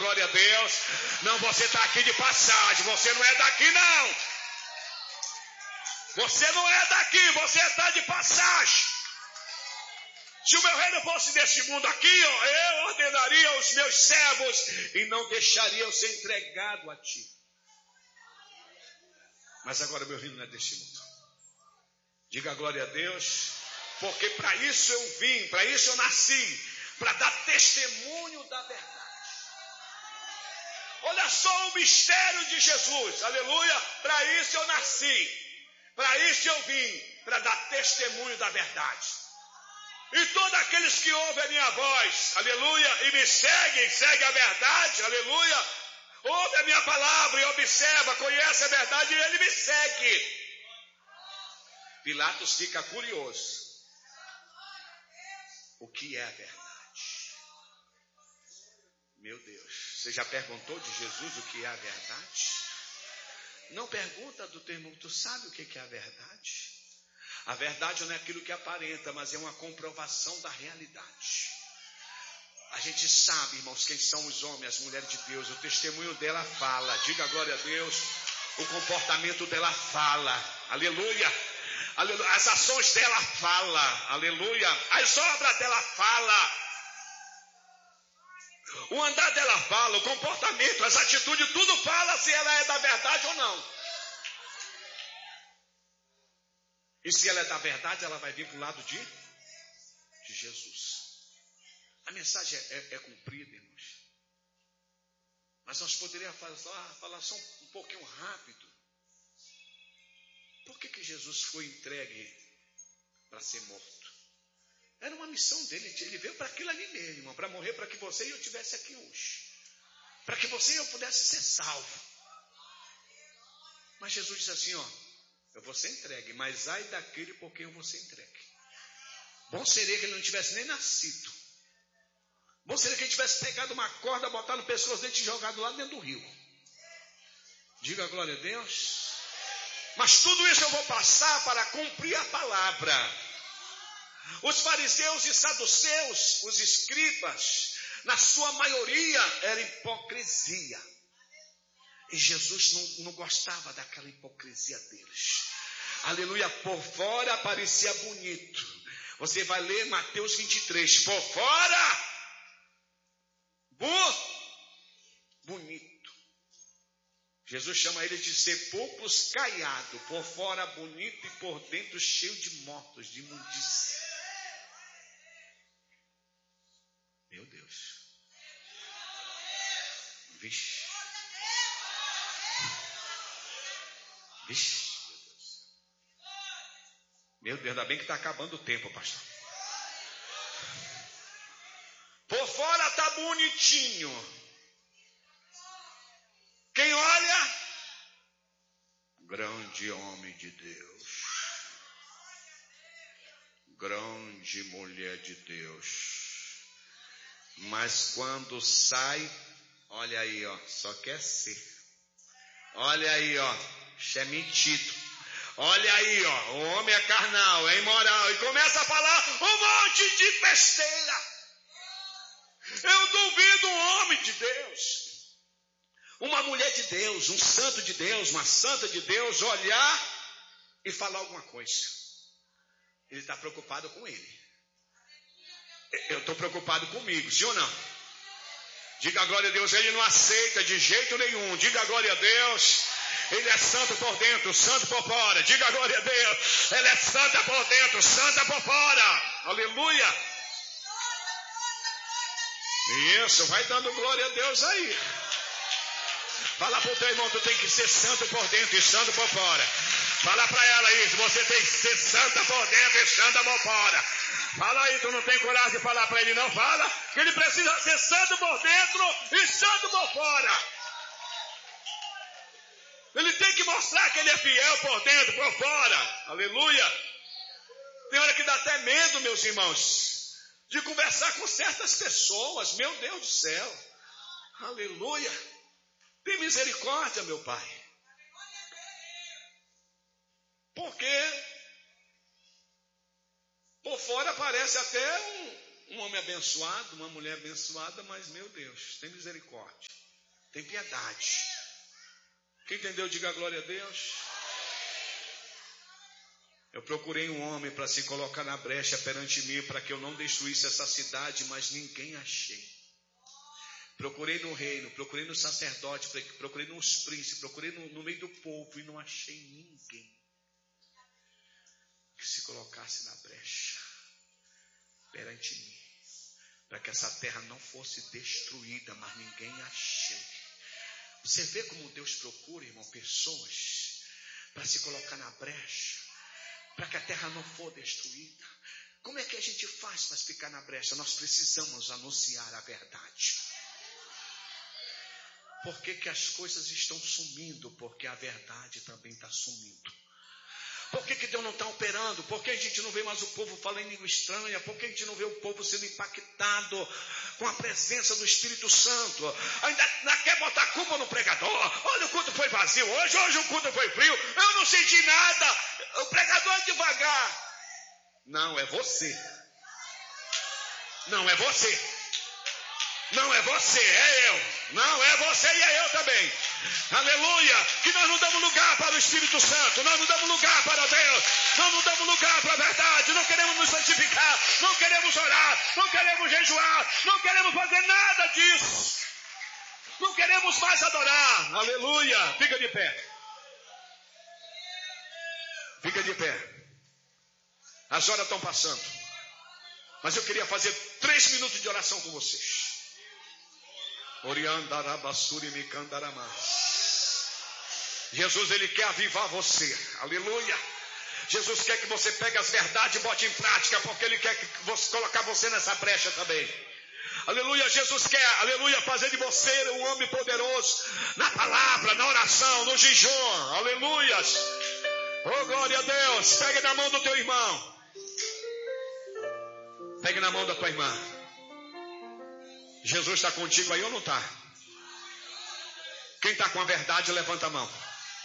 glória a Deus. Não, você está aqui de passagem, você não é daqui não. Você não é daqui, você está de passagem. Se o meu reino fosse deste mundo aqui, ó, eu ordenaria os meus servos e não deixaria eu ser entregado a ti. Mas agora meu reino não é deste mundo. Diga glória a Deus, porque para isso eu vim, para isso eu nasci, para dar testemunho da verdade. Olha só o mistério de Jesus, aleluia, para isso eu nasci, para isso eu vim, para dar testemunho da verdade. E todos aqueles que ouvem a minha voz, aleluia, e me seguem a verdade, aleluia, ouve a minha palavra e observa, conhece a verdade e ele me segue. Pilatos fica curioso. O que é a verdade? Meu Deus, você já perguntou de Jesus o que é a verdade? Não pergunta do termo, tu sabe o que é a verdade? A verdade não é aquilo que aparenta, mas é uma comprovação da realidade. A gente sabe, irmãos, quem são os homens, as mulheres de Deus. O testemunho dela fala, diga glória a Deus. O comportamento dela fala, aleluia. Aleluia. As ações dela falam, aleluia. As obras dela falam. O andar dela fala, o comportamento, as atitudes, tudo fala se ela é da verdade ou não. E se ela é da verdade, ela vai vir para o lado de Jesus. A mensagem é cumprida, irmãos. Mas nós poderíamos falar só um pouquinho rápido. Por que Jesus foi entregue para ser morto? Era uma missão dele. Ele veio para aquilo ali mesmo, irmão, para morrer para que você e eu estivesse aqui hoje. Para que você e eu pudesse ser salvo. Mas Jesus disse assim, ó, eu vou ser entregue, mas ai daquele por quem eu vou ser entregue. Bom seria que ele não tivesse nem nascido. Bom seria que ele tivesse pegado uma corda, botado no pescoço dele e jogado lá dentro do rio. Diga glória a Deus. Mas tudo isso eu vou passar para cumprir a palavra. Os fariseus e saduceus, os escribas, na sua maioria era hipocrisia. E Jesus não gostava daquela hipocrisia deles. Aleluia, por fora parecia bonito. Você vai ler Mateus 23. Por fora, bonito. Jesus chama ele de sepulcros caiado. Por fora bonito e por dentro cheio de mortos, de imundícia. Meu Deus. Vixe. Vixe. Meu Deus, ainda bem que está acabando o tempo, pastor. Por fora está bonitinho. Quem olha? Grande homem de Deus. Grande mulher de Deus. Mas quando sai, olha aí, ó, só quer ser. Olha aí, ó, isso é mentido. Olha aí, ó, o homem é carnal, é imoral. E começa a falar um monte de besteira. Eu duvido um homem de Deus, uma mulher de Deus, um santo de Deus, uma santa de Deus, olhar e falar alguma coisa. Ele está preocupado com ele. Eu estou preocupado comigo, sim ou não? Diga a glória a Deus, ele não aceita de jeito nenhum. Diga a glória a Deus. Ele é santo por dentro, santo por fora. Diga a glória a Deus. Ela é santa por dentro, santa por fora. Aleluia. Isso, vai dando glória a Deus aí. Fala para o teu irmão, tu tem que ser santo por dentro e santo por fora. Fala para ela isso, você tem que ser santa por dentro e santa por fora. Fala aí, tu não tem coragem de falar para ele, não? Fala que ele precisa ser santo por dentro e santo por fora. Ele tem que mostrar que ele é fiel por dentro, por fora. Aleluia. Tem hora que dá até medo, meus irmãos, de conversar com certas pessoas. Meu Deus do céu. Aleluia. Tem misericórdia, meu Pai. Porque por fora parece até Um homem abençoado, uma mulher abençoada, mas, meu Deus, tem misericórdia, tem piedade. Quem entendeu, diga glória a Deus. Eu procurei um homem para se colocar na brecha perante mim, para que eu não destruísse essa cidade, mas ninguém achei. Procurei no reino, procurei no sacerdote, procurei nos príncipes, procurei no meio do povo e não achei ninguém que se colocasse na brecha perante mim, para que essa terra não fosse destruída, mas ninguém achei. Você vê como Deus procura, irmão, pessoas para se colocar na brecha, para que a terra não for destruída. Como é que a gente faz para ficar na brecha? Nós precisamos anunciar a verdade. Por que que as coisas estão sumindo? Porque a verdade também está sumindo. Por que que Deus não está operando? Por que a gente não vê mais o povo falando em língua estranha? Por que a gente não vê o povo sendo impactado com a presença do Espírito Santo? Ainda quer botar culpa no pregador. Olha, o culto foi vazio hoje o culto foi frio. Eu não senti nada. O pregador é devagar. Não, é você. Não é você. Não é você, é eu. Não, é você e é eu também. Aleluia. Que nós não damos lugar para o Espírito Santo. Nós não damos lugar para Deus. Nós não damos lugar para a verdade. Não queremos nos santificar. Não queremos orar. Não queremos jejuar. Não queremos fazer nada disso. Não queremos mais adorar. Aleluia. Fica de pé. Fica de pé. As horas estão passando. Mas eu queria fazer 3 minutos de oração com vocês. Jesus, ele quer avivar você. Aleluia. Jesus quer que você pegue as verdades e bote em prática, porque ele quer que você colocar você nessa brecha também. Aleluia. Jesus quer, aleluia, fazer de você um homem poderoso na palavra, na oração, no jejum. Aleluia. Oh, glória a Deus. Pegue na mão do teu irmão. Pegue na mão da tua irmã. Jesus está contigo aí ou não está? Quem está com a verdade, levanta a mão.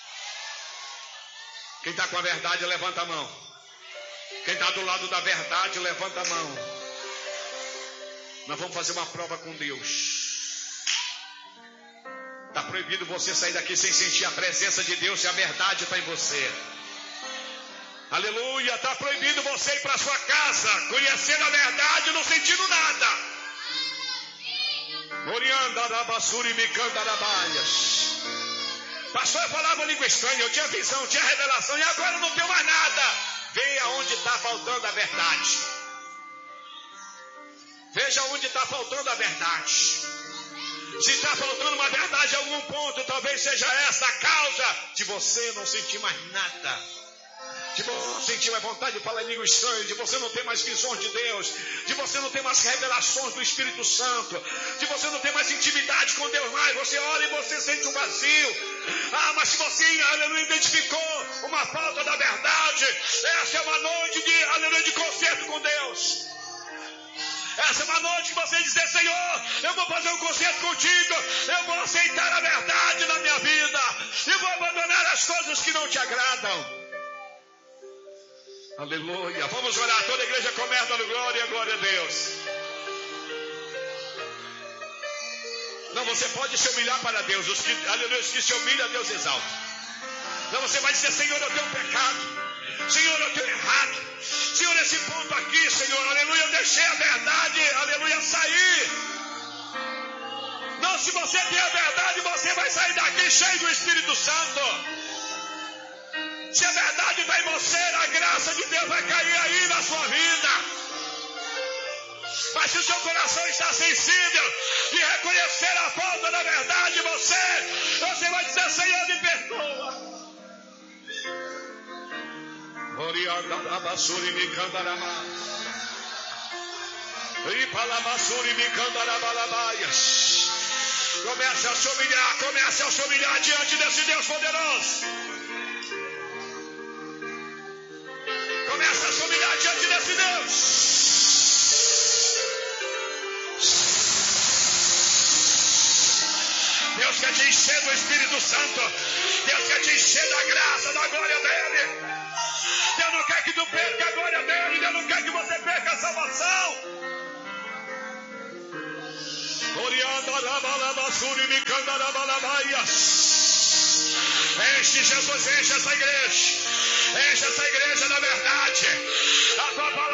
Quem está com a verdade, levanta a mão. Quem está do lado da verdade, levanta a mão. Nós vamos fazer uma prova com Deus. Está proibido você sair daqui sem sentir a presença de Deus, se a verdade está em você. Aleluia. Está proibido você ir para sua casa conhecendo a verdade e não sentindo nada. Pastor, eu falava língua estranha, eu tinha visão, eu tinha revelação, e agora eu não tenho mais nada. Veja onde está faltando a verdade. Veja onde está faltando a verdade. Se está faltando uma verdade em algum ponto, talvez seja essa a causa de você não sentir mais nada. De você não sentir mais vontade de falar em língua estranha, de você não ter mais visões de Deus, de você não ter mais revelações do Espírito Santo, de você não ter mais intimidade com Deus mais. Você ora e você sente um vazio. Mas se você, aleluia, identificou uma falta da verdade, essa é uma noite de, aleluia, de concerto com Deus. Essa é uma noite que você dizer: Senhor, eu vou fazer um concerto contigo, eu vou aceitar a verdade na minha vida e vou abandonar as coisas que não te agradam. Aleluia. Vamos orar. Toda a igreja começa dando glória, glória a Deus. Não, você pode se humilhar para Deus. Os que se humilham, Deus exalta. Não, você vai dizer: Senhor, eu tenho pecado. Senhor, eu tenho errado. Senhor, esse ponto aqui, Senhor, aleluia, eu deixei a verdade, aleluia, sair. Não, se você tem a verdade, você vai sair daqui cheio do Espírito Santo. Se a verdade está em você, a graça de Deus vai cair aí na sua vida. Mas se o seu coração está sensível e reconhecer a falta da verdade em você vai dizer: Senhor, me perdoa. Comece a se humilhar diante desse Deus poderoso. Começa a se humilhar diante desse Deus. Deus quer te encher do Espírito Santo. Deus quer te encher da graça, da glória dele. Deus não quer que tu perca a glória dele. Deus não quer que você perca a salvação. Enche, Jesus, enche essa igreja da verdade. A tua palavra